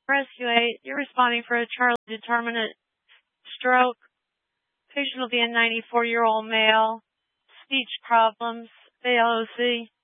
Rescue 8, you're responding for a Charlie determinant stroke. Patient will be a 94-year-old male. Speech problems, ALOC.